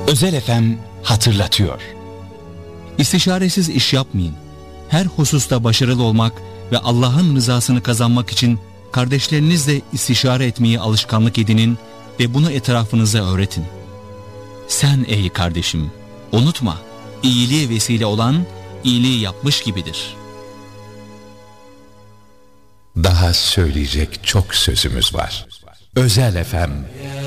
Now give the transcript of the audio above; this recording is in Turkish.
Özel FM hatırlatıyor. İstişaresiz iş yapmayın. Her hususta başarılı olmak ve Allah'ın rızasını kazanmak için kardeşlerinizle istişare etmeyi alışkanlık edinin ve bunu etrafınıza öğretin. Sen ey kardeşim, unutma, iyiliğe vesile olan iyiliği yapmış gibidir. Daha söyleyecek çok sözümüz var. Özel FM